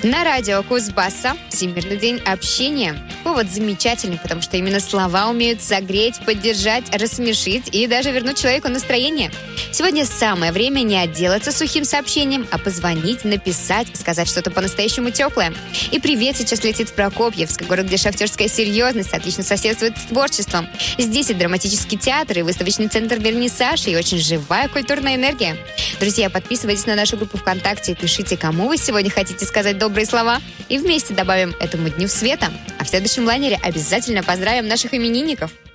На радио Кузбасса Всемирный день общения. Повод замечательный, потому что именно слова умеют согреть, поддержать, рассмешить и даже вернуть человеку настроение. Сегодня самое время не отделаться сухим сообщением, а позвонить, написать, сказать что-то по-настоящему теплое. И привет сейчас летит в Прокопьевск, город, где шахтерская серьезность отлично соседствует с творчеством. Здесь и драматический театр, и выставочный центр «Вернисаж», и очень живая культурная энергия. Друзья, подписывайтесь на нашу группу ВКонтакте и пишите, кому вы сегодня хотите сказать добрые слова. И вместе добавим этому дню света. А в следующем лайнере обязательно поздравим наших именинников.